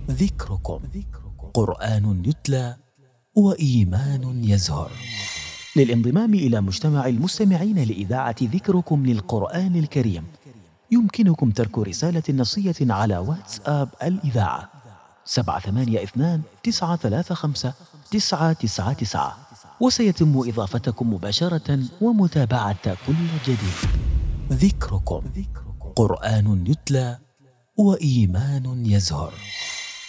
ذكركم قرآن يتلى وإيمان يزهر. للانضمام إلى مجتمع المستمعين لإذاعة ذكركم للقرآن الكريم يمكنكم ترك رسالة نصية على واتساب الإذاعة 782-935-999، وسيتم إضافتكم مباشرة ومتابعة كل جديد. ذكركم قرآن يتلى وإيمان يزهر.